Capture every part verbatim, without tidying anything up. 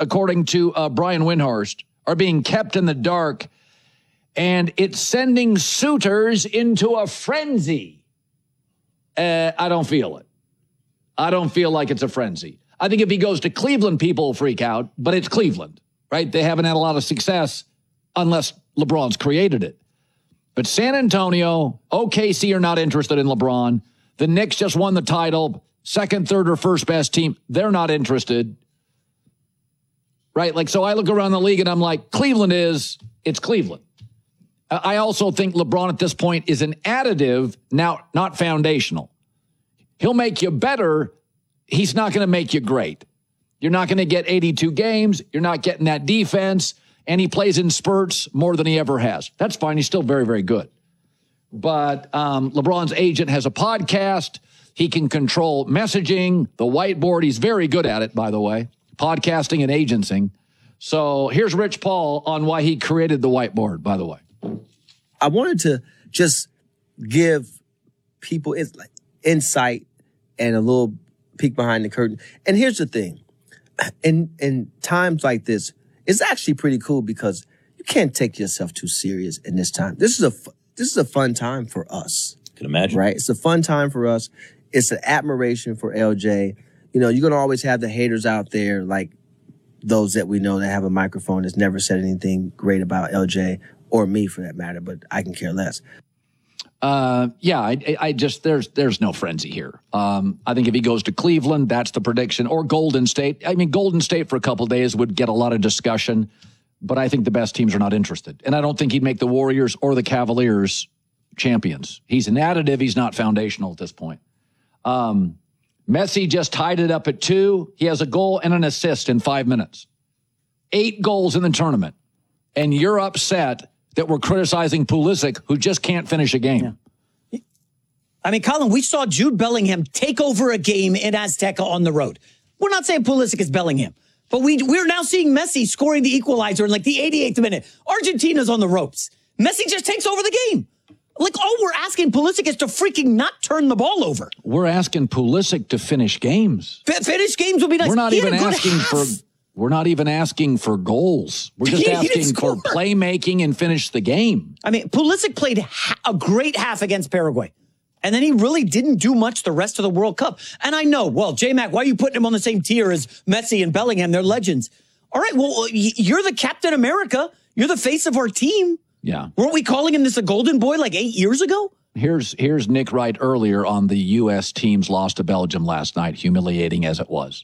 according to uh, Brian Windhorst, are being kept in the dark, and it's sending suitors into a frenzy. Uh, I don't feel it. I don't feel like it's a frenzy. I think if he goes to Cleveland, people will freak out, but it's Cleveland, right? They haven't had a lot of success unless LeBron's created it. But San Antonio, O K C are not interested in LeBron. The Knicks just won the title. Second, third, or first best team, they're not interested. Right? Like, so I look around the league and I'm like, Cleveland is, it's Cleveland. I also think LeBron at this point is an additive, now not foundational. He'll make you better. He's not going to make you great. You're not going to get eighty-two games. You're not getting that defense. And he plays in spurts more than he ever has. That's fine. He's still very, very good. But um, LeBron's agent has a podcast. He can control messaging, the whiteboard. He's very good at it, by the way, podcasting and agenting. So here's Rich Paul on why he created the whiteboard, by the way. I wanted to just give people insight and a little peek behind the curtain. And here's the thing. In, in times like this, it's actually pretty cool because you can't take yourself too serious in this time. This is a, this is a fun time for us. Can imagine. Right? It's a fun time for us. It's an admiration for L J. You know, you're going to always have the haters out there, like those that we know that have a microphone that's never said anything great about L J or me for that matter, but I can care less. Uh, yeah, I, I just, there's, there's no frenzy here. Um, I think if he goes to Cleveland, that's the prediction, or Golden State. I mean, Golden State for a couple of days would get a lot of discussion, but I think the best teams are not interested. And I don't think he'd make the Warriors or the Cavaliers champions. He's an additive. He's not foundational at this point. Um, Messi just tied it up at two. He has a goal and an assist in five minutes. Eight goals in the tournament. And you're upset that we're criticizing Pulisic, who just can't finish a game. Yeah. I mean, Colin, we saw Jude Bellingham take over a game in Azteca on the road. We're not saying Pulisic is Bellingham, but we, we're now seeing Messi scoring the equalizer in like the eighty-eighth minute. Argentina's on the ropes. Messi just takes over the game. Like, all we're asking Pulisic is to freaking not turn the ball over. We're asking Pulisic to finish games. F- finish games would be nice. We're not he even asking half. for... We're not even asking for goals. We're just he, asking he for playmaking and finish the game. I mean, Pulisic played ha- a great half against Paraguay. And then he really didn't do much the rest of the World Cup. And I know, well, J-Mac, why are you putting him on the same tier as Messi and Bellingham? They're legends. All right, well, you're the Captain America. You're the face of our team. Yeah. Weren't we calling him this a golden boy like eight years ago? Here's here's Nick Wright earlier on the U S team's loss to Belgium last night, humiliating as it was.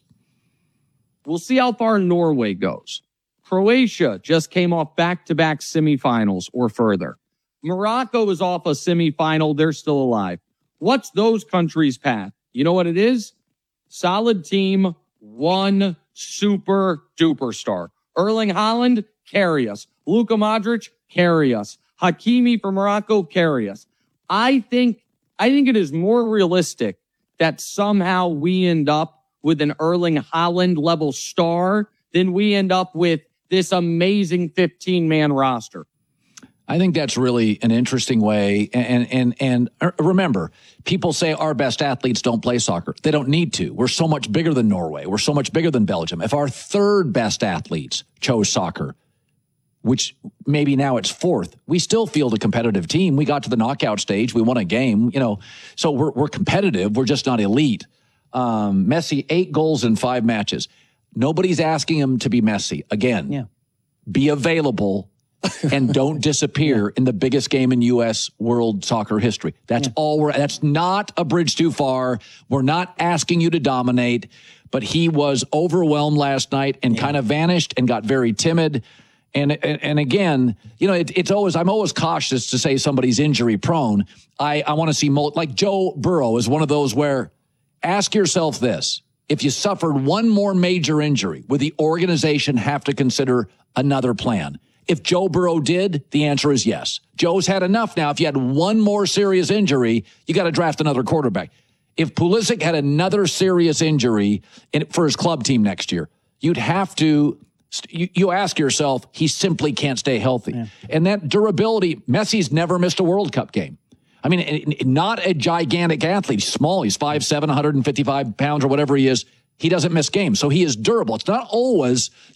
We'll see how far Norway goes. Croatia just came off back-to-back semifinals or further. Morocco is off a semifinal. They're still alive. What's those countries' path? You know what it is? Solid team, one super duper star. Erling Haaland, carry us. Luka Modric, carry us. Hakimi from Morocco, carry us. I think, I think it is more realistic that somehow we end up with an Erling Haaland level star than we end up with this amazing fifteen man roster. I think that's really an interesting way. And, and, and remember, people say our best athletes don't play soccer. They don't need to. We're so much bigger than Norway. We're so much bigger than Belgium. If our third best athletes chose soccer, which maybe now it's fourth, we still field a competitive team. We got to the knockout stage. We won a game, you know, so we're, we're competitive. We're just not elite. Um, Messi, eight goals in five matches. Nobody's asking him to be Messi. Again, yeah. Be available and don't disappear yeah. in the biggest game in U S world soccer history. That's yeah. all we're, that's not a bridge too far. We're not asking you to dominate, but he was overwhelmed last night and yeah. kind of vanished and got very timid. And, and, and again, you know, it, it's always, I'm always cautious to say somebody's injury prone. I, I want to see, like Joe Burrow is one of those where ask yourself this. If you suffered one more major injury, would the organization have to consider another plan? If Joe Burrow did, the answer is yes. Joe's had enough now. If you had one more serious injury, you got to draft another quarterback. If Pulisic had another serious injury in, for his club team next year, you'd have to, you, you ask yourself, he simply can't stay healthy. Yeah. And that durability, Messi's never missed a World Cup game. I mean, not a gigantic athlete. He's small. He's five seven, one hundred fifty-five pounds or whatever he is. He doesn't miss games. So he is durable. It's not always